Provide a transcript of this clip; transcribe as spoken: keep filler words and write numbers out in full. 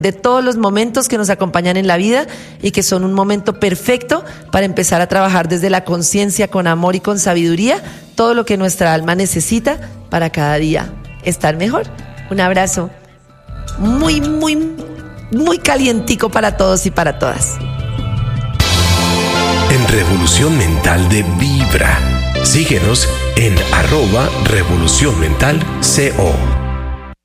de todos los momentos que nos acompañan en la vida y que son un momento perfecto para empezar a trabajar desde la conciencia, con amor y con sabiduría, todo lo que nuestra alma necesita para cada día estar mejor. Un abrazo muy, muy, muy calientico para todos y para todas. En Revolución Mental de Vibra. Síguenos en arroba Revolución Mental C O.